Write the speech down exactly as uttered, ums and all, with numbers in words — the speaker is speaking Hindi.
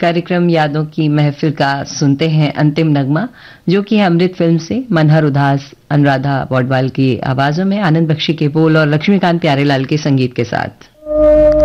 कार्यक्रम यादों की महफिल का सुनते हैं अंतिम नगमा, जो कि है अमृत फिल्म से मनहर उदास, अनुराधा पौडवाल की आवाजों में, आनंद बख्शी के बोल और लक्ष्मीकांत प्यारेलाल के संगीत के साथ।